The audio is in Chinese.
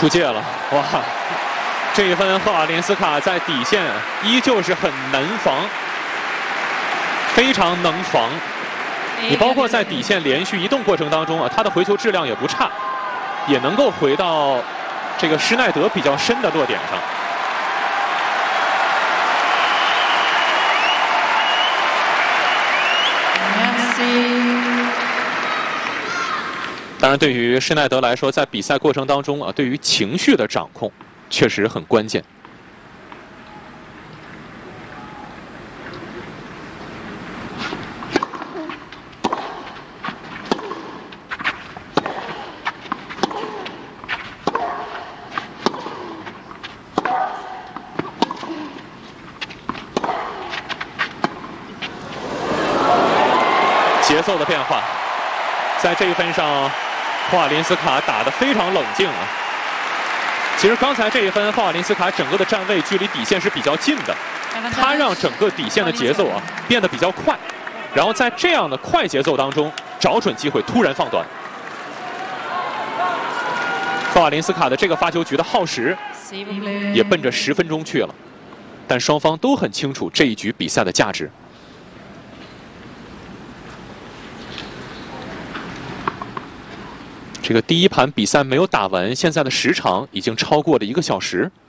出界了，哇！这一分，赫瓦林斯卡在底线依旧是很能防，非常能防。你包括在底线连续移动过程当中啊，他的回球质量也不差，也能够回到这个施耐德比较深的落点上。当然，对于施耐德来说，在比赛过程当中啊，对于情绪的掌控确实很关键。节奏的变化，在这一分上。霍瓦林斯卡打得非常冷静啊！其实刚才这一分，霍瓦林斯卡整个的站位距离底线是比较近的，他让整个底线的节奏啊变得比较快，然后在这样的快节奏当中找准机会突然放短。霍瓦林斯卡的这个发球局的耗时也奔着10分钟去了，但双方都很清楚这一局比赛的价值。这个第一盘比赛没有打完，现在的时长已经超过了1个小时。